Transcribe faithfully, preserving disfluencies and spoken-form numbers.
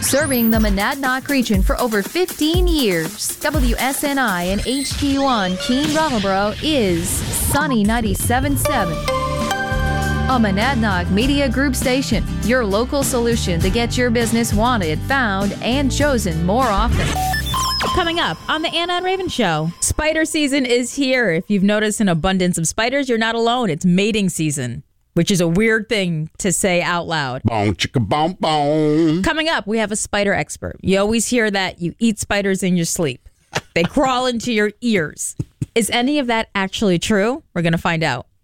Serving the Monadnock region for over fifteen years, W S N I and H G one Keene Brattleboro is Sunny ninety-seven point seven. A Monadnock Media Group station, your local solution to get your business wanted, found, and chosen more often. Coming up on the Anna and Raven Show, spider season is here. If you've noticed an abundance of spiders, you're not alone. It's mating season, which is a weird thing to say out loud. Boom, chicka, boom, boom. Coming up, we have a spider expert. You always hear that you eat spiders in your sleep. They crawl into your ears. Is any of that actually true? We're going to find out.